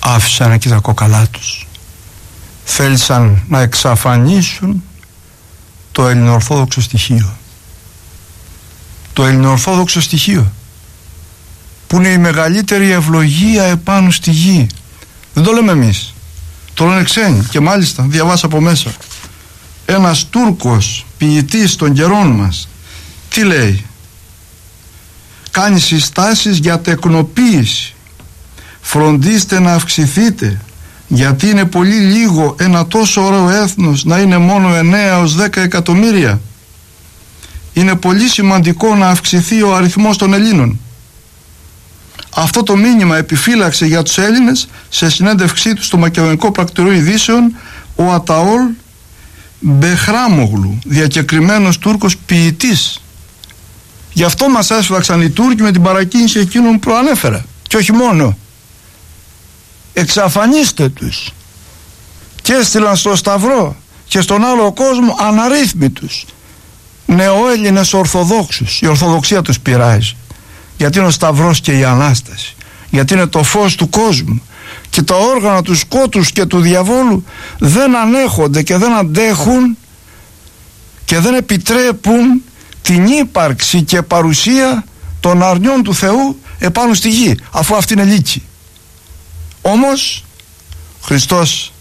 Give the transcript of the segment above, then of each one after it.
άφησαν εκεί τα κόκαλά τους. Θέλησαν να εξαφανίσουν το ελληνοορθόδοξο στοιχείο. Το ελληνοορθόδοξο στοιχείο που είναι η μεγαλύτερη ευλογία επάνω στη γη. Δεν το λέμε εμείς, το λένε ξένοι. Και μάλιστα διαβάσα από μέσα ένας Τούρκος ποιητής των καιρών μας τι λέει? Κάνει συστάσεις για τεκνοποίηση. Φροντίστε να αυξηθείτε, γιατί είναι πολύ λίγο ένα τόσο ωραίο έθνος να είναι μόνο 9 έως 10 εκατομμύρια. Είναι πολύ σημαντικό να αυξηθεί ο αριθμός των Ελλήνων. Αυτό το μήνυμα επιφύλαξε για τους Έλληνες σε συνέντευξή του στο Μακεδονικό Πρακτορείο Ειδήσεων ο Αταόλ Μπεχράμογλου, διακεκριμένος Τούρκος ποιητής. Γι' αυτό μας έσφαξαν οι Τούρκοι με την παρακίνηση εκείνων που προανέφερα. Και όχι μόνο. Εξαφανίστε τους. Και έστειλαν στο Σταυρό και στον άλλο κόσμο αναρρύθμιτους νεοέλληνες Ορθοδόξους. Η Ορθοδοξία τους πειράζει, γιατί είναι ο Σταυρός και η Ανάσταση, γιατί είναι το φως του κόσμου, και τα όργανα του σκότους και του διαβόλου δεν ανέχονται και δεν αντέχουν και δεν επιτρέπουν την ύπαρξη και παρουσία των αρνιών του Θεού επάνω στη γη, αφού αυτή είναι λύκη. Όμως ο Χριστός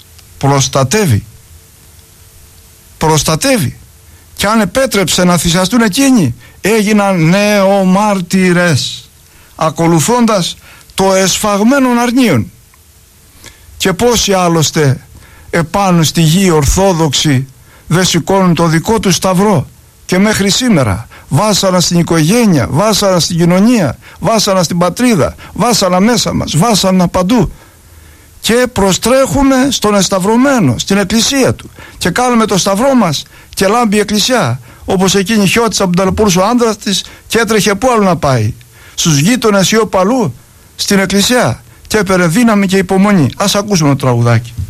προστατεύει, και αν επέτρεψε να θυσιαστούν εκείνοι, έγιναν νεομάρτυρες, ακολουθώντας το εσφαγμένων αρνίων. Και πόσοι άλλωστε επάνω στη γη Ορθόδοξοι δεν σηκώνουν το δικό του σταυρό και μέχρι σήμερα? Βάσανα στην οικογένεια, βάσανα στην κοινωνία, βάσανα στην πατρίδα, βάσανα μέσα μας, βάσανα παντού, και προστρέχουμε στον εσταυρωμένο, στην εκκλησία του, και κάνουμε το σταυρό μας και λάμπει η εκκλησιά, όπως εκείνη χιώτησα που ταλαιπωρούσε ο άντρας της και έτρεχε πού άλλο να πάει? Στους γείτονες ή οπαλού? Στην εκκλησιά, και έπαιρνε δύναμη και υπομονή. Ας ακούσουμε το τραγουδάκι.